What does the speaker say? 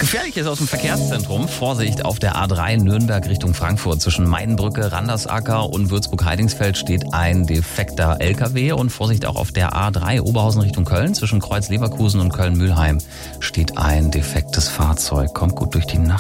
Gefährliches aus dem Verkehrszentrum. Vorsicht auf der A3 Nürnberg Richtung Frankfurt. Zwischen Mainbrücke, Randersacker und Würzburg-Heidingsfeld steht ein defekter LKW. Und Vorsicht auch auf der A3 Oberhausen Richtung Köln. Zwischen Kreuz Leverkusen und Köln-Mühlheim steht ein defektes Fahrzeug. Kommt gut durch die Nacht.